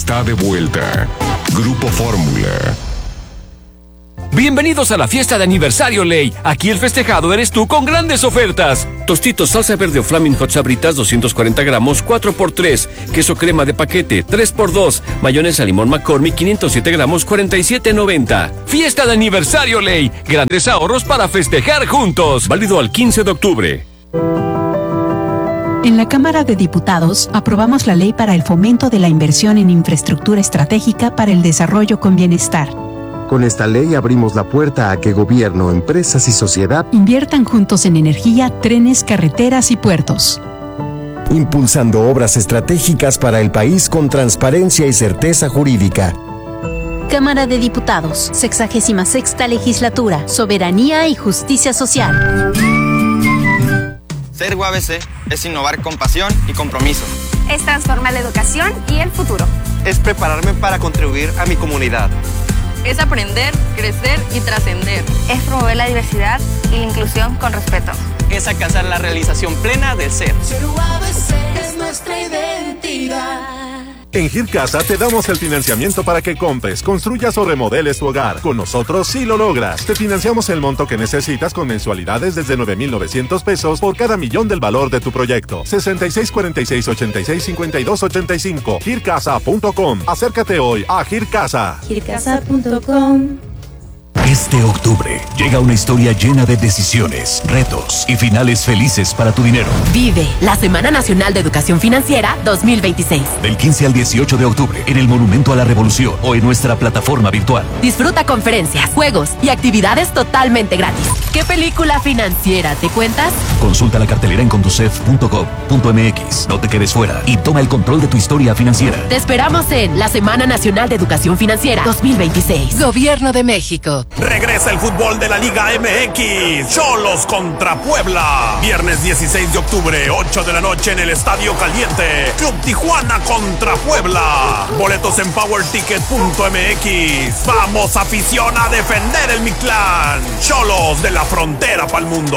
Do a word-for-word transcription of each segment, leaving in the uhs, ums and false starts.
está de vuelta. Grupo Fórmula. Bienvenidos a la fiesta de aniversario Ley. Aquí el festejado eres tú con grandes ofertas. Tostitos salsa verde o Flaming Hot Sabritas doscientos cuarenta gramos cuatro por tres. Queso crema de paquete tres por dos. Mayonesa limón McCormick quinientos siete gramos cuarenta y siete noventa. Fiesta de aniversario Ley. Grandes ahorros para festejar juntos. Válido al quince de octubre. En la Cámara de Diputados aprobamos la ley para el fomento de la inversión en infraestructura estratégica para el desarrollo con bienestar. Con esta ley abrimos la puerta a que gobierno, empresas y sociedad inviertan juntos en energía, trenes, carreteras y puertos. Impulsando obras estratégicas para el país con transparencia y certeza jurídica. Cámara de Diputados, sexagésima sexta legislatura, soberanía y justicia social. Ser U A B C es innovar con pasión y compromiso. Es transformar la educación y el futuro. Es prepararme para contribuir a mi comunidad. Es aprender, crecer y trascender. Es promover la diversidad y la inclusión con respeto. Es alcanzar la realización plena del ser. Ser U A B C es nuestra identidad. En Gircasa te damos el financiamiento para que compres, construyas o remodeles tu hogar. Con nosotros sí lo logras. Te financiamos el monto que necesitas con mensualidades desde nueve mil novecientos pesos por cada millón del valor de tu proyecto. sesenta y seis cuarenta y seis ochenta y seis cincuenta y dos ochenta y cinco. gircasa punto com. Acércate hoy a Gircasa. gircasa punto com. Este octubre llega una historia llena de decisiones, retos y finales felices para tu dinero. Vive la Semana Nacional de Educación Financiera dos mil veintiséis. Del quince al dieciocho de octubre en el Monumento a la Revolución o en nuestra plataforma virtual. Disfruta conferencias, juegos y actividades totalmente gratis. ¿Qué película financiera te cuentas? Consulta la cartelera en conducef punto gov punto mx. No te quedes fuera y toma el control de tu historia financiera. Te esperamos en la Semana Nacional de Educación Financiera dos mil veintiséis. Gobierno de México. Regresa el fútbol de la Liga M X. Cholos contra Puebla. Viernes dieciséis de octubre, ocho de la noche en el Estadio Caliente. Club Tijuana contra Puebla. Boletos en power ticket punto mx. Vamos, afición, a defender el Mictlán. Cholos de la frontera pa'l mundo.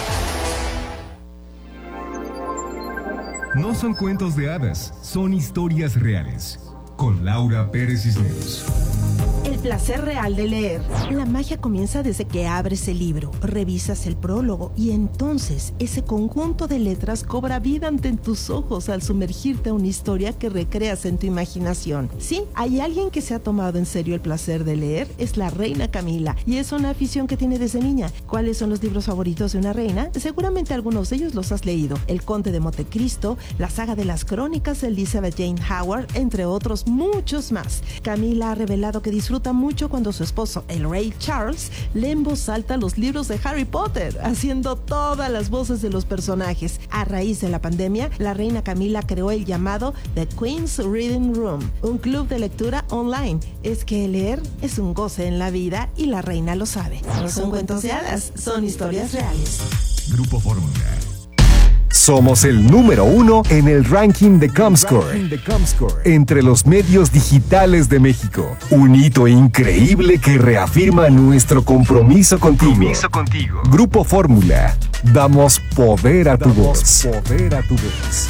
No son cuentos de hadas, son historias reales. Con Laura Pérez Cisneros. El placer real de leer. La magia comienza desde que abres el libro, revisas el prólogo y entonces ese conjunto de letras cobra vida ante tus ojos al sumergirte a una historia que recreas en tu imaginación. Sí, hay alguien que se ha tomado en serio el placer de leer, es la reina Camila, y es una afición que tiene desde niña. ¿Cuáles son los libros favoritos de una reina? Seguramente algunos de ellos los has leído. El Conde de Montecristo, la saga de las crónicas de Elizabeth Jane Howard, entre otros muchos más. Camila ha revelado que disfruta mucho cuando su esposo, el rey Charles, lee en voz alta los libros de Harry Potter, haciendo todas las voces de los personajes. A raíz de la pandemia, la reina Camila creó el llamado The Queen's Reading Room, un club de lectura online. Es que leer es un goce en la vida y la reina lo sabe. No son cuentos de hadas, son historias reales. Grupo Fórmula. Somos el número uno en el ranking de Comscore, entre los medios digitales de México. Un hito increíble que reafirma nuestro compromiso contigo. Compromiso contigo. Grupo Fórmula. Damos poder a tu voz. Poder a tu voz.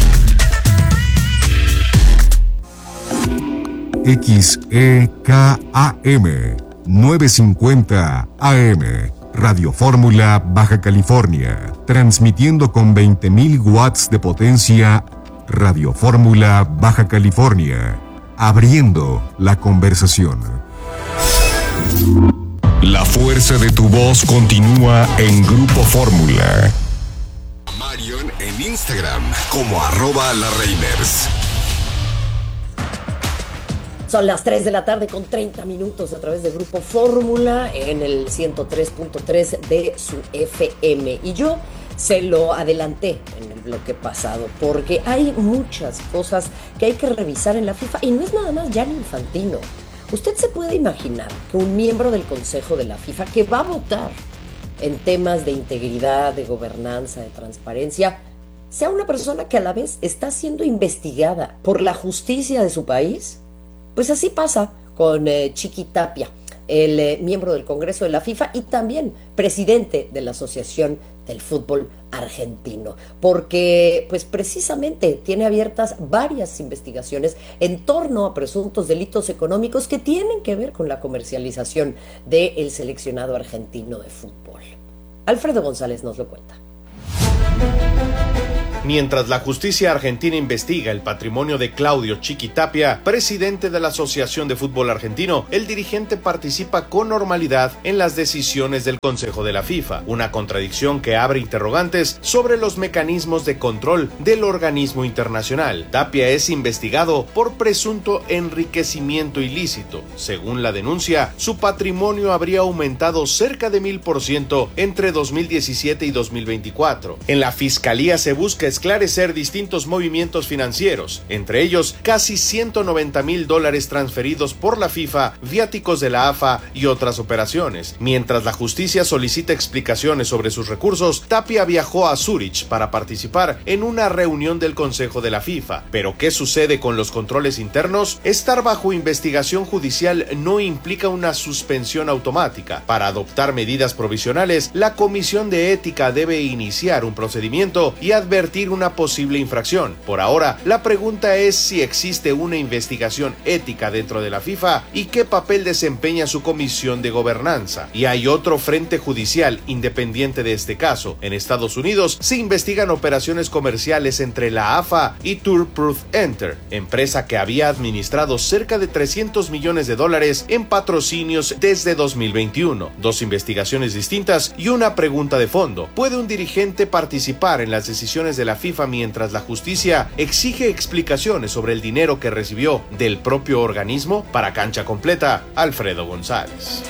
X E K A M novecientos cincuenta A M. Radio Fórmula, Baja California, transmitiendo con veinte mil watts de potencia. Radio Fórmula, Baja California, abriendo la conversación. La fuerza de tu voz continúa en Grupo Fórmula. Marion en Instagram como arroba la Reimers. Son las tres de la tarde con treinta minutos a través de Grupo Fórmula en el ciento tres punto tres de su F M. Y yo se lo adelanté en el bloque pasado porque hay muchas cosas que hay que revisar en la FIFA y no es nada más Gianni Infantino. Usted se puede imaginar que un miembro del Consejo de la FIFA que va a votar en temas de integridad, de gobernanza, de transparencia, sea una persona que a la vez está siendo investigada por la justicia de su país. Pues así pasa con eh, Chiqui Tapia, el eh, miembro del Congreso de la FIFA y también presidente de la Asociación del fútbol argentino, porque pues precisamente tiene abiertas varias investigaciones en torno a presuntos delitos económicos que tienen que ver con la comercialización del seleccionado argentino de fútbol. Alfredo González nos lo cuenta. Mientras la justicia argentina investiga el patrimonio de Claudio Chiquitapia, presidente de la Asociación de Fútbol Argentino, el dirigente participa con normalidad en las decisiones del Consejo de la FIFA, una contradicción que abre interrogantes sobre los mecanismos de control del organismo internacional. Tapia es investigado por presunto enriquecimiento ilícito. Según la denuncia, su patrimonio habría aumentado cerca de mil por ciento entre dos mil diecisiete y dos mil veinticuatro. En la fiscalía se busca esclarecer distintos movimientos financieros, entre ellos casi ciento noventa mil dólares transferidos por la FIFA, viáticos de la A F A y otras operaciones. Mientras la justicia solicita explicaciones sobre sus recursos, Tapia viajó a Zúrich para participar en una reunión del Consejo de la FIFA. ¿Pero qué sucede con los controles internos? Estar bajo investigación judicial no implica una suspensión automática. Para adoptar medidas provisionales, la Comisión de Ética debe iniciar un procedimiento y advertir una posible infracción. Por ahora, la pregunta es si existe una investigación ética dentro de la FIFA y qué papel desempeña su comisión de gobernanza. Y hay otro frente judicial independiente de este caso. En Estados Unidos se investigan operaciones comerciales entre la A F A y Tour Proof Enter, empresa que había administrado cerca de trescientos millones de dólares en patrocinios desde dos mil veintiuno. Dos investigaciones distintas y una pregunta de fondo. ¿Puede un dirigente participar en las decisiones de la FIFA mientras la justicia exige explicaciones sobre el dinero que recibió del propio organismo? Para Cancha Completa, Alfredo González.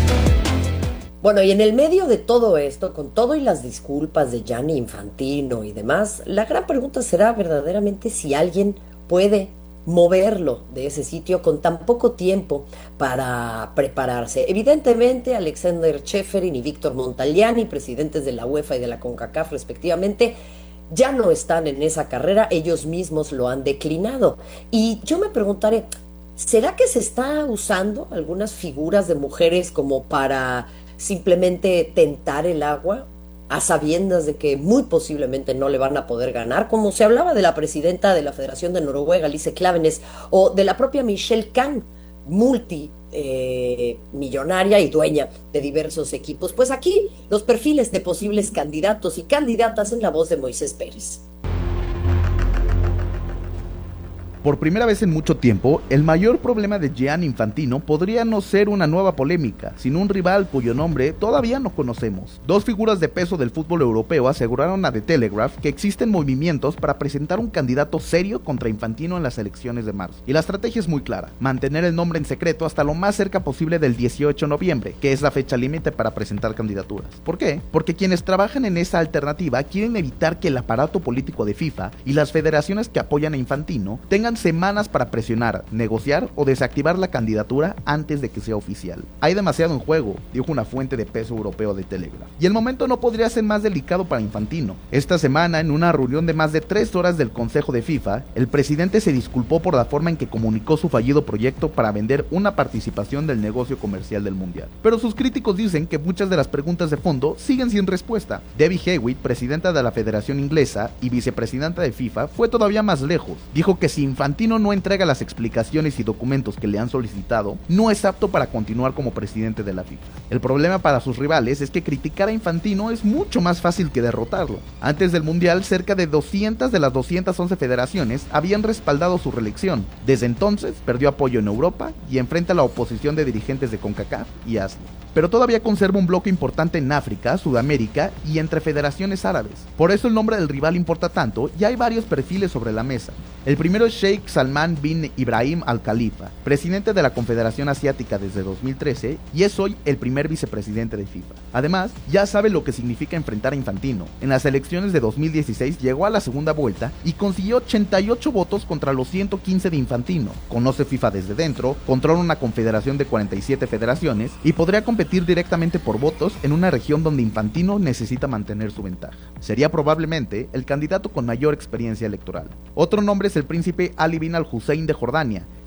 Bueno, y en el medio de todo esto, con todo y las disculpas de Gianni Infantino y demás, la gran pregunta será verdaderamente si alguien puede moverlo de ese sitio con tan poco tiempo para prepararse. Evidentemente, Alexander Ceferin y Víctor Montagliani, presidentes de la UEFA y de la CONCACAF respectivamente, ya no están en esa carrera, ellos mismos lo han declinado. Y yo me preguntaré, ¿será que se está usando algunas figuras de mujeres como para simplemente tentar el agua, a sabiendas de que muy posiblemente no le van a poder ganar? Como se hablaba de la presidenta de la Federación de Noruega, Lise Klaveness, o de la propia Michelle Kahn, multi Eh, millonaria y dueña de diversos equipos. Pues aquí los perfiles de posibles candidatos y candidatas en la voz de Moisés Pérez. Por primera vez en mucho tiempo, el mayor problema de Gianni Infantino podría no ser una nueva polémica, sino un rival cuyo nombre todavía no conocemos. Dos figuras de peso del fútbol europeo aseguraron a The Telegraph que existen movimientos para presentar un candidato serio contra Infantino en las elecciones de marzo. Y la estrategia es muy clara: mantener el nombre en secreto hasta lo más cerca posible del dieciocho de noviembre, que es la fecha límite para presentar candidaturas. ¿Por qué? Porque quienes trabajan en esa alternativa quieren evitar que el aparato político de FIFA y las federaciones que apoyan a Infantino tengan semanas para presionar, negociar o desactivar la candidatura antes de que sea oficial. Hay demasiado en juego, dijo una fuente de peso europeo de Telegraph. Y el momento no podría ser más delicado para Infantino. Esta semana, en una reunión de más de tres horas del Consejo de FIFA, el presidente se disculpó por la forma en que comunicó su fallido proyecto para vender una participación del negocio comercial del Mundial. Pero sus críticos dicen que muchas de las preguntas de fondo siguen sin respuesta. Debbie Hewitt, presidenta de la Federación Inglesa y vicepresidenta de FIFA, fue todavía más lejos. Dijo que si Infantino no entrega las explicaciones y documentos que le han solicitado, no es apto para continuar como presidente de la FIFA. El problema para sus rivales es que criticar a Infantino es mucho más fácil que derrotarlo. Antes del Mundial, cerca de doscientas de las doscientas once federaciones habían respaldado su reelección. Desde entonces, perdió apoyo en Europa y enfrenta a la oposición de dirigentes de CONCACAF y ASLO. Pero todavía conserva un bloque importante en África, Sudamérica y entre federaciones árabes. Por eso el nombre del rival importa tanto y hay varios perfiles sobre la mesa. El primero es Sheikh Salman bin Ibrahim Al Khalifa, presidente de la Confederación Asiática desde dos mil trece y es hoy el primer vicepresidente de FIFA. Además, ya sabe lo que significa enfrentar a Infantino. En las elecciones de dos mil dieciséis llegó a la segunda vuelta y consiguió ochenta y ocho votos contra los ciento quince de Infantino. Conoce FIFA desde dentro, controla una confederación de cuarenta y siete federaciones y podría competir directamente por votos en una región donde Infantino necesita mantener su ventaja. Sería probablemente el candidato con mayor experiencia electoral. Otro nombre es el príncipe Ali bin al-Hussein de Jordania,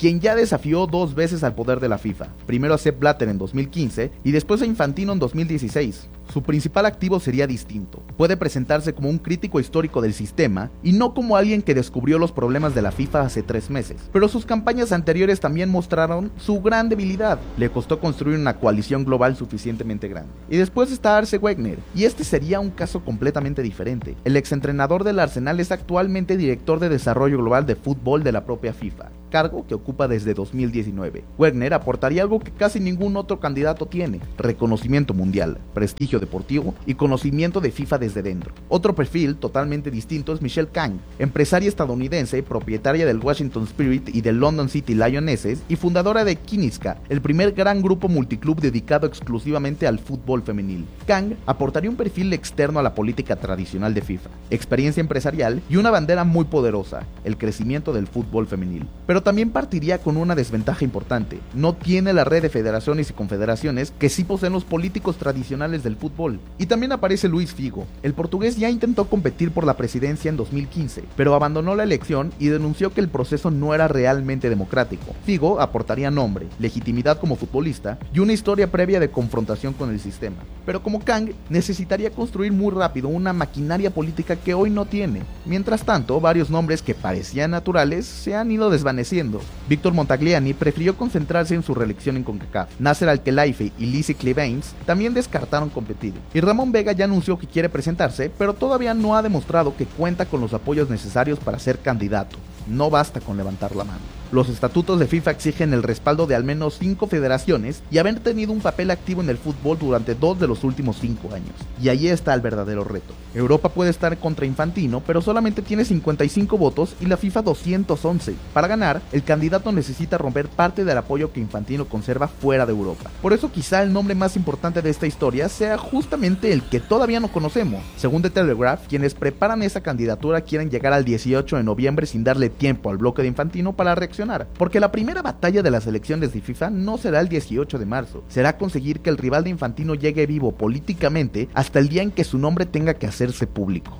quien ya desafió dos veces al poder de la FIFA, primero a Sepp Blatter en dos mil quince y después a Infantino en dos mil dieciséis. Su principal activo sería distinto. Puede presentarse como un crítico histórico del sistema y no como alguien que descubrió los problemas de la FIFA hace tres meses. Pero sus campañas anteriores también mostraron su gran debilidad. Le costó construir una coalición global suficientemente grande. Y después está Arsene Wenger, y este sería un caso completamente diferente. El exentrenador del Arsenal es actualmente director de desarrollo global de fútbol de la propia FIFA, cargo que ocupa desde dos mil diecinueve. Wenger aportaría algo que casi ningún otro candidato tiene: reconocimiento mundial, prestigio deportivo y conocimiento de FIFA desde dentro. Otro perfil totalmente distinto es Michelle Kang, empresaria estadounidense, propietaria del Washington Spirit y del London City Lionesses y fundadora de Kiniska, el primer gran grupo multiclub dedicado exclusivamente al fútbol femenil. Kang aportaría un perfil externo a la política tradicional de FIFA, experiencia empresarial y una bandera muy poderosa: el crecimiento del fútbol femenil. Pero también partiría con una desventaja importante: no tiene la red de federaciones y confederaciones que sí poseen los políticos tradicionales del fútbol. Y también aparece Luis Figo. El portugués ya intentó competir por la presidencia en dos mil quince, pero abandonó la elección y denunció que el proceso no era realmente democrático. Figo aportaría nombre, legitimidad como futbolista y una historia previa de confrontación con el sistema. Pero como Kang, necesitaría construir muy rápido una maquinaria política que hoy no tiene. Mientras tanto, varios nombres que parecían naturales se han ido desvaneciendo. Víctor Montagliani prefirió concentrarse en su reelección en CONCACAF. Nasser Al-Khelaifi y Lizzie Clebanes también descartaron competir. Y Ramón Vega ya anunció que quiere presentarse, pero todavía no ha demostrado que cuenta con los apoyos necesarios para ser candidato. No basta con levantar la mano. Los estatutos de FIFA exigen el respaldo de al menos cinco federaciones y haber tenido un papel activo en el fútbol durante dos de los últimos cinco años. Y ahí está el verdadero reto. Europa puede estar contra Infantino, pero solamente tiene cincuenta y cinco votos y la FIFA doscientos once. Para ganar, el candidato necesita romper parte del apoyo que Infantino conserva fuera de Europa. Por eso quizá el nombre más importante de esta historia sea justamente el que todavía no conocemos. Según The Telegraph, quienes preparan esa candidatura quieren llegar al dieciocho de noviembre sin darle tiempo al bloque de Infantino para reaccionar. Porque la primera batalla de las elecciones de FIFA no será el dieciocho de marzo, será conseguir que el rival de Infantino llegue vivo políticamente hasta el día en que su nombre tenga que hacerse público.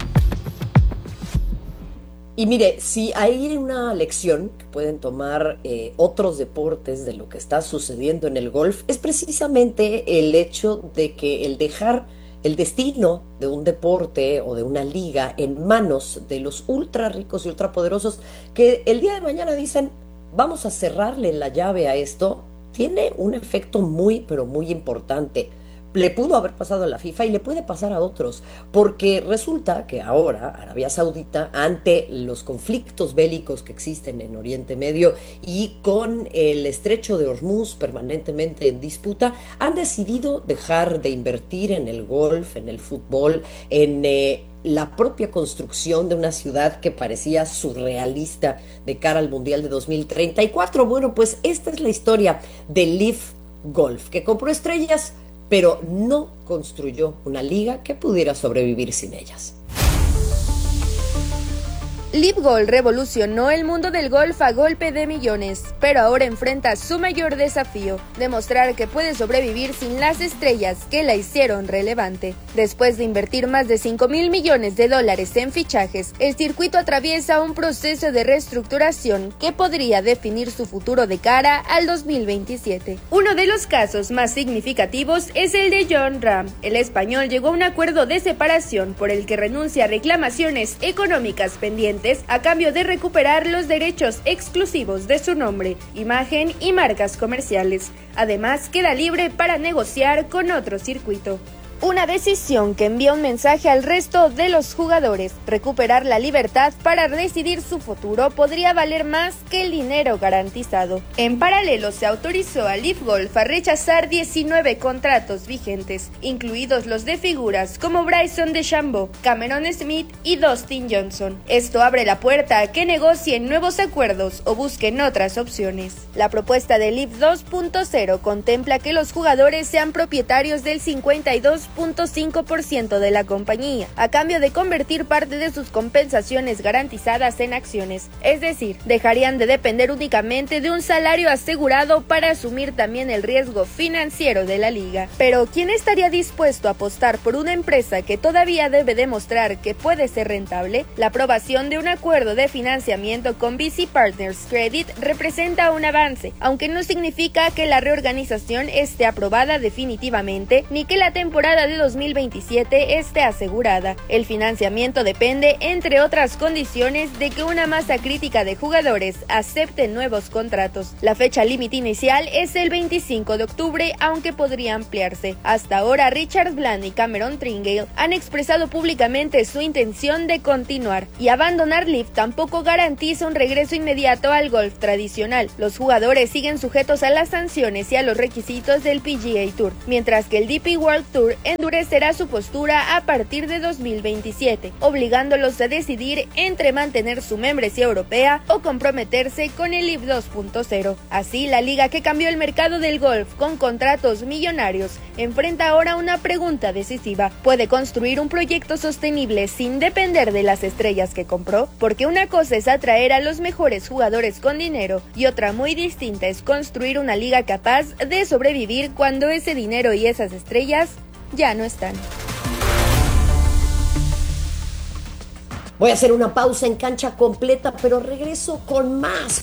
Y mire, si hay una lección que pueden tomar eh, otros deportes de lo que está sucediendo en el golf, es precisamente el hecho de que el dejar el destino de un deporte o de una liga en manos de los ultra ricos y ultra poderosos que el día de mañana dicen vamos a cerrarle la llave a esto, tiene un efecto muy pero muy importante. Le pudo haber pasado a la FIFA y le puede pasar a otros, porque resulta que ahora Arabia Saudita, ante los conflictos bélicos que existen en Oriente Medio y con el estrecho de Hormuz permanentemente en disputa, han decidido dejar de invertir en el golf, en el fútbol, en eh, la propia construcción de una ciudad que parecía surrealista de cara al Mundial de dos mil treinta y cuatro. Bueno, pues esta es la historia de LIV Golf, que compró estrellas pero no construyó una liga que pudiera sobrevivir sin ellas. LIV Golf revolucionó el mundo del golf a golpe de millones, pero ahora enfrenta su mayor desafío: demostrar que puede sobrevivir sin las estrellas que la hicieron relevante. Después de invertir más de cinco mil millones de dólares en fichajes, el circuito atraviesa un proceso de reestructuración que podría definir su futuro de cara al dos mil veintisiete. Uno de los casos más significativos es el de Jon Rahm. El español llegó a un acuerdo de separación por el que renuncia a reclamaciones económicas pendientes a cambio de recuperar los derechos exclusivos de su nombre, imagen y marcas comerciales. Además, queda libre para negociar con otro circuito. Una decisión que envía un mensaje al resto de los jugadores. Recuperar la libertad para decidir su futuro podría valer más que el dinero garantizado. En paralelo, se autorizó a LIV Golf a rechazar diecinueve contratos vigentes, incluidos los de figuras como Bryson DeChambeau, Cameron Smith y Dustin Johnson. Esto abre la puerta a que negocien nuevos acuerdos o busquen otras opciones. La propuesta de LIV dos punto cero contempla que los jugadores sean propietarios del cincuenta y dos punto cinco por ciento de la compañía, a cambio de convertir parte de sus compensaciones garantizadas en acciones. Es decir, dejarían de depender únicamente de un salario asegurado para asumir también el riesgo financiero de la liga. Pero, ¿quién estaría dispuesto a apostar por una empresa que todavía debe demostrar que puede ser rentable? La aprobación de un acuerdo de financiamiento con V C Partners Credit representa un avance, aunque no significa que la reorganización esté aprobada definitivamente ni que la temporada de dos mil veintisiete esté asegurada. El financiamiento depende, entre otras condiciones, de que una masa crítica de jugadores acepte nuevos contratos. La fecha límite inicial es el veinticinco de octubre, aunque podría ampliarse. Hasta ahora, Richard Bland y Cameron Tringale han expresado públicamente su intención de continuar, y abandonar L I V tampoco garantiza un regreso inmediato al golf tradicional. Los jugadores siguen sujetos a las sanciones y a los requisitos del P G A Tour, mientras que el D P World Tour endurecerá su postura a partir de dos mil veintisiete, obligándolos a decidir entre mantener su membresía europea o comprometerse con el L I V dos punto cero. Así, la liga, que cambió el mercado del golf con contratos millonarios, enfrenta ahora una pregunta decisiva. ¿Puede construir un proyecto sostenible sin depender de las estrellas que compró? Porque una cosa es atraer a los mejores jugadores con dinero y otra muy distinta es construir una liga capaz de sobrevivir cuando ese dinero y esas estrellas ya no están. Voy a hacer una pausa en Cancha Completa, pero regreso con más.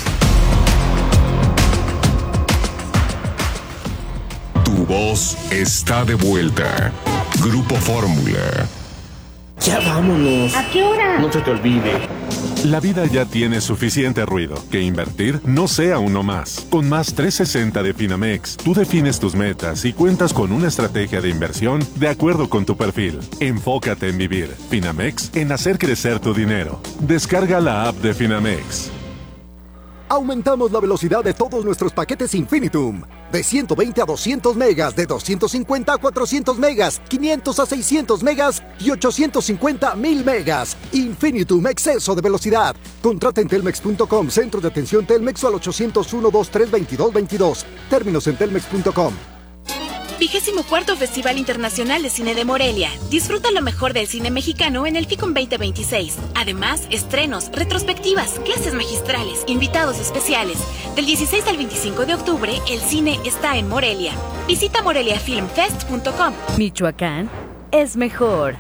Tu voz está de vuelta. Grupo Fórmula. Ya vámonos. ¿A qué hora? No se te olvide. La vida ya tiene suficiente ruido. Que invertir no sea uno más. Con Más trescientos sesenta de Finamex, tú defines tus metas y cuentas con una estrategia de inversión de acuerdo con tu perfil. Enfócate en vivir. Finamex, en hacer crecer tu dinero. Descarga la app de Finamex. Aumentamos la velocidad de todos nuestros paquetes Infinitum. De ciento veinte a doscientos megas, de doscientos cincuenta a cuatrocientos megas, quinientos a seiscientos megas y ochocientos cincuenta a mil megas. Infinitum, exceso de velocidad. Contrata en telmex punto com, centro de atención Telmex, o al ochocientos uno, veintitrés, veintidós, veintidós. Términos en telmex punto com. Vigésimo cuarto Festival Internacional de Cine de Morelia. Disfruta lo mejor del cine mexicano en el FICOM veinte veintiséis. Además, estrenos, retrospectivas, clases magistrales, invitados especiales. Del dieciséis al veinticinco de octubre, el cine está en Morelia. Visita morelia film fest punto com. Michoacán es mejor.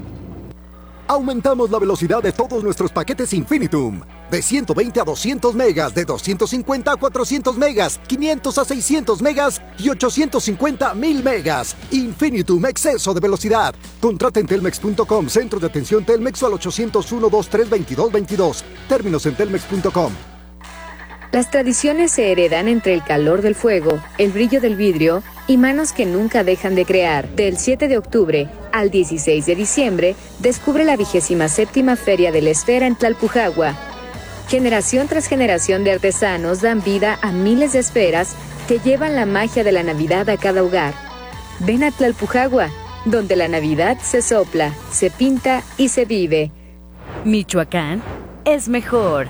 Aumentamos la velocidad de todos nuestros paquetes Infinitum. De ciento veinte a doscientos megas, de doscientos cincuenta a cuatrocientos megas, quinientos a seiscientos megas y ochocientos cincuenta a mil megas. Infinitum, exceso de velocidad. Contrata en telmex punto com, centro de atención Telmex, o al ochocientos uno, veintitrés, veintidós, veintidós. Términos en telmex punto com. Las tradiciones se heredan entre el calor del fuego, el brillo del vidrio y manos que nunca dejan de crear. Del siete de octubre al dieciséis de diciembre, descubre la vigésima séptima Feria de la Esfera en Tlalpujagua. Generación tras generación de artesanos dan vida a miles de esferas que llevan la magia de la Navidad a cada hogar. Ven a Tlalpujagua, donde la Navidad se sopla, se pinta y se vive. Michoacán es mejor.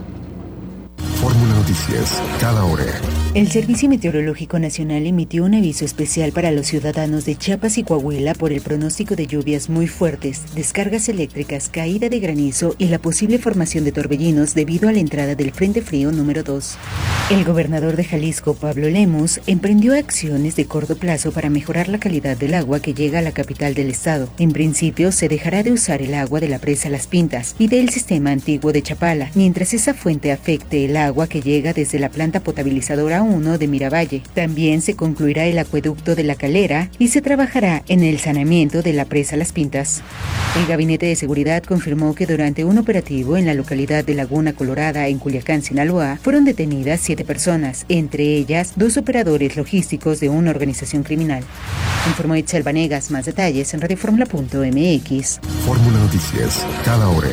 Fórmula Noticias, cada hora. El Servicio Meteorológico Nacional emitió un aviso especial para los ciudadanos de Chiapas y Coahuila por el pronóstico de lluvias muy fuertes, descargas eléctricas, caída de granizo y la posible formación de torbellinos debido a la entrada del Frente Frío número dos. El gobernador de Jalisco, Pablo Lemus, emprendió acciones de corto plazo para mejorar la calidad del agua que llega a la capital del estado. En principio, se dejará de usar el agua de la presa Las Pintas y del sistema antiguo de Chapala, mientras esa fuente afecte el agua que llega desde la planta potabilizadora uno de Miravalle. También se concluirá el acueducto de La Calera y se trabajará en el saneamiento de la presa Las Pintas. El Gabinete de Seguridad confirmó que durante un operativo en la localidad de Laguna Colorada, en Culiacán, Sinaloa, fueron detenidas siete personas, entre ellas dos operadores logísticos de una organización criminal. Informó Itzel Vanegas. Más detalles en radio fórmula punto m x. Fórmula Noticias, cada hora.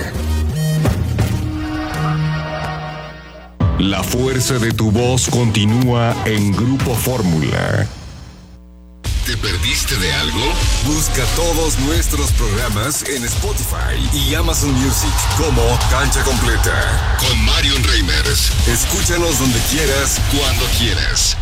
La fuerza de tu voz continúa en Grupo Fórmula. ¿Te perdiste de algo? Busca todos nuestros programas en Spotify y Amazon Music como Cancha Completa con Marion Reimers. Escúchanos donde quieras, cuando quieras.